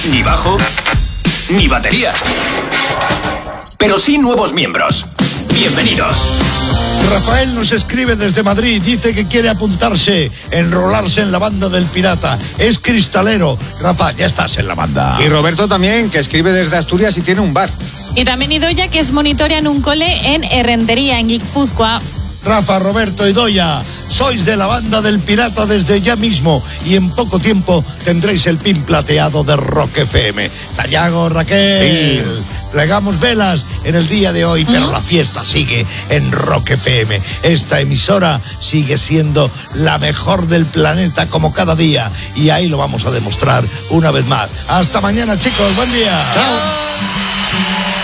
ni bajo, ni batería. Pero sí nuevos miembros. Bienvenidos. Rafael nos escribe desde Madrid, dice que quiere apuntarse, enrolarse en la banda del Pirata. Es cristalero. Rafa, ya estás en la banda. Y Roberto también, que escribe desde Asturias y tiene un bar. Y también Idoia, que es monitoria en un cole en Errentería, en Guipúzcoa. Rafa, Roberto y Doya, sois de la banda del Pirata desde ya mismo y en poco tiempo tendréis el pin plateado de Rock FM. Sayago, Raquel, sí. Plegamos velas en el día de hoy, pero la fiesta sigue en Rock FM. Esta emisora sigue siendo la mejor del planeta como cada día y ahí lo vamos a demostrar una vez más. Hasta mañana, chicos, buen día. Chao.